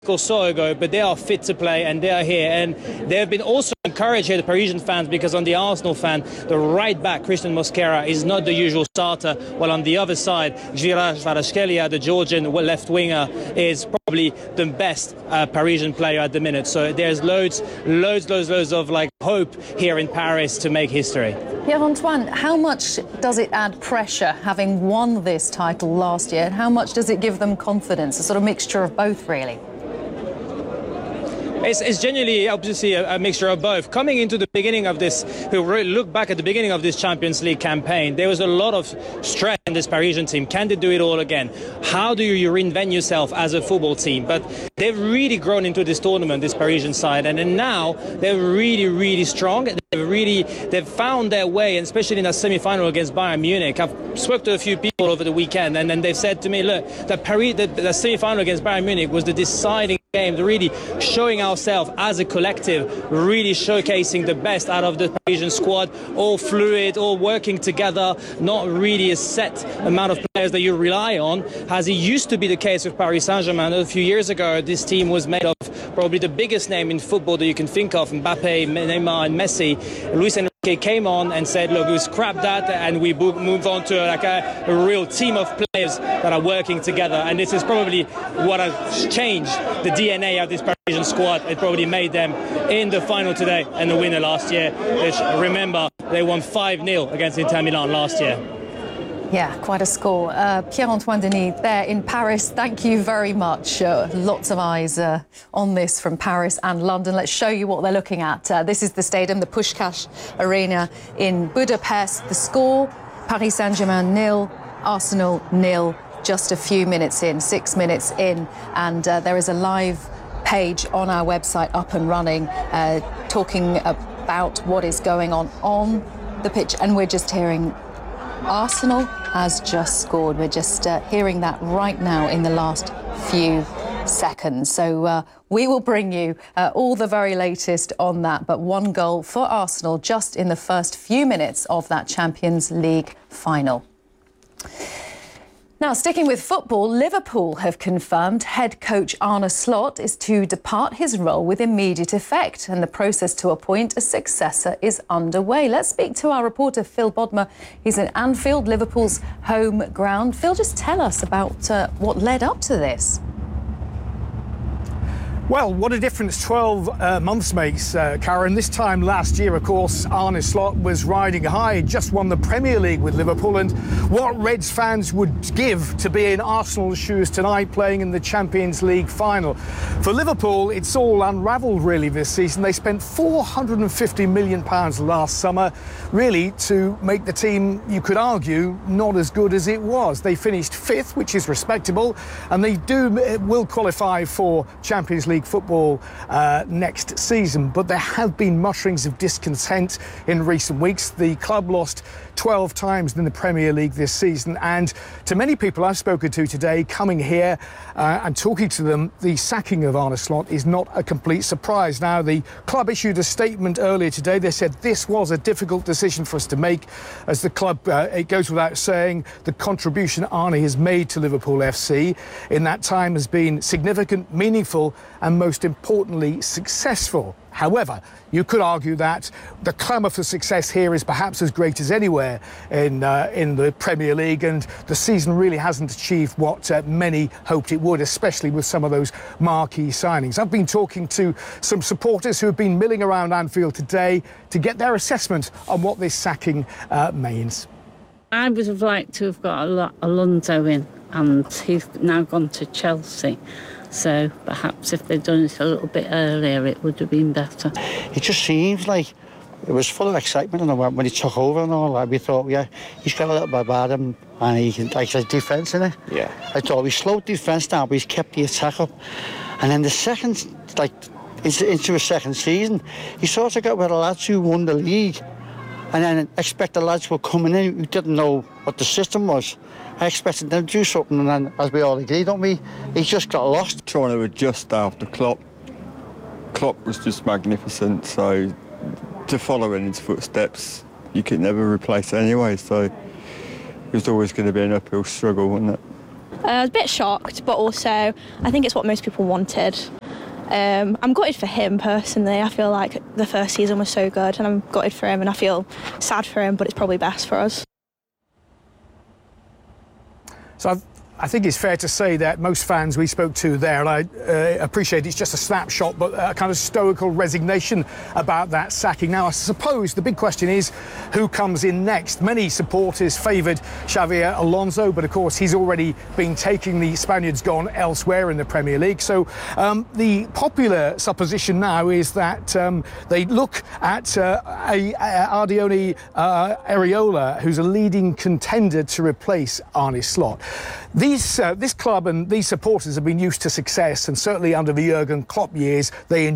so ago, but they are fit to play and they are here, and they have been also encouraged here, the Parisian fans, because on the Arsenal fan, the right back Christian Mosquera is not the usual starter, while on the other side Girard Kvaratskhelia, the Georgian left winger, is probably the best Parisian player at the minute. So there's loads of like hope here in Paris to make history. Pierre-Antoine, how much does it add pressure having won this title last year, and how much does it give them confidence? A sort of mixture of both, really. It's genuinely, obviously, a mixture of both. Coming into the beginning of this, we look back at the beginning of this Champions League campaign, there was a lot of stress in this Parisian team. Can they do it all again? How do you reinvent yourself as a football team? But they've really grown into this tournament, this Parisian side, and then now they're really strong. They've found their way, and especially in that semi-final against Bayern Munich. I've spoken to a few people over the weekend, and then they've said to me, look, the semi-final against Bayern Munich was the deciding game, really showing ourselves as a collective, really showcasing the best out of the Parisian squad, all fluid, all working together, not really a set amount of players that you rely on, as it used to be the case with Paris Saint-Germain. A few years ago, this team was made of probably the biggest name in football that you can think of, Mbappe, Neymar and Messi. Luis Enrique came on and said, look, we scrap that and we move on to like a real team of players that are working together. And this is probably what has changed the DNA of this Parisian squad. It probably made them in the final today and the winner last year, which, remember, they won 5-0 against Inter Milan last year. Yeah, quite a score. Pierre-Antoine Denis there in Paris, thank you very much. Lots of eyes on this from Paris and London. Let's show you what they're looking at. This is the stadium, the Puskás Arena in Budapest. The score, Paris Saint-Germain 0, Arsenal 0, just a few minutes in, 6 minutes in. And there is a live page on our website up and running, talking about what is going on the pitch. And we're just hearing Arsenal has just scored. We're just hearing that right now in the last few seconds. So we will bring you all the very latest on that. But one goal for Arsenal just in the first few minutes of that Champions League final. Now, sticking with football, Liverpool have confirmed head coach Arne Slot is to depart his role with immediate effect, and the process to appoint a successor is underway. Let's speak to our reporter, Phil Bodmer. He's in Anfield, Liverpool's home ground. Phil, just tell us about what led up to this. Well, what a difference 12 months makes, Karen. This time last year, of course, Arne Slot was riding high, just won the Premier League with Liverpool, and what Reds fans would give to be in Arsenal's shoes tonight playing in the Champions League final. For Liverpool, it's all unravelled really this season. They spent £450 million last summer, really, to make the team, you could argue, not as good as it was. They finished 5th, which is respectable, and they will qualify for Champions League football next season, but there have been mutterings of discontent in recent weeks. The club lost 12 times in the Premier League this season, and to many people I've spoken to today coming here and talking to them, the sacking of Arne Slot is not a complete surprise. Now, the club issued a statement earlier today. They said this was a difficult decision for us to make, as the club, it goes without saying, the contribution Arne has made to Liverpool FC in that time has been significant, meaningful, and most importantly, successful. However, you could argue that the clamour for success here is perhaps as great as anywhere in the Premier League, and the season really hasn't achieved what many hoped it would, especially with some of those marquee signings. I've been talking to some supporters who have been milling around Anfield today to get their assessment on what this sacking means. I would have liked to have got Alonso in, and he's now gone to Chelsea. So perhaps if they'd done it a little bit earlier, it would have been better. It just seems like it was full of excitement and when he took over and all that. We thought, yeah, he's got a little bit about him and he can, like, his defence in it. Yeah. I thought we slowed defence down, but he's kept the attack up. And then the second, like, into a second season, he sort of got with the lads who won the league. And then expect the lads were coming in who didn't know what the system was. I expected them to do something, and then, as we all agree, don't we? He just got lost. Trying to adjust after Klopp. Klopp was just magnificent, so to follow in his footsteps, you could never replace it anyway, so it was always going to be an uphill struggle, wasn't it? I was a bit shocked, but also I think it's what most people wanted. I'm gutted for him personally. I feel like the first season was so good, and I'm gutted for him, and I feel sad for him, but it's probably best for us. So I think it's fair to say that most fans we spoke to there, and I appreciate it's just a snapshot, but a kind of stoical resignation about that sacking. Now, I suppose the big question is who comes in next. Many supporters favoured Xabi Alonso, but of course he's already been taking the Spaniards gone elsewhere in the Premier League. So the popular supposition now is that they look at Ardione Areola, who's a leading contender to replace Arne Slot. This club and these supporters have been used to success, and certainly under the Jurgen Klopp years, they